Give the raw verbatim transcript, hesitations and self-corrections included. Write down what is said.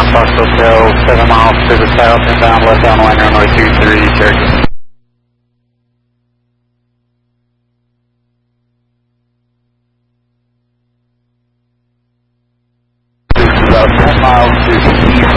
Fox Hotel, seven miles to the south, inbound left downline runway two three, Cherokee. About ten miles to the east